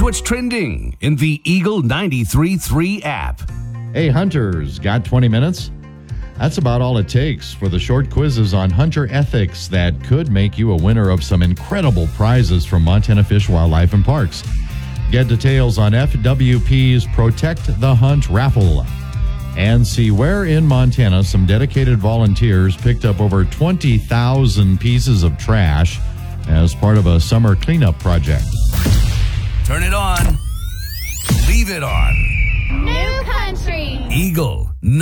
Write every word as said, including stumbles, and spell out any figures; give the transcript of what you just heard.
Here's what's trending in the Eagle ninety-three point three app. Hey, hunters, got twenty minutes? That's about all it takes for the short quizzes on hunter ethics that could make you a winner of some incredible prizes from Montana Fish, Wildlife, and Parks. Get details on F W P's Protect the Hunt raffle and see where in Montana some dedicated volunteers picked up over twenty thousand pieces of trash as part of a summer cleanup project. Turn it on. Leave it on. New country. Eagle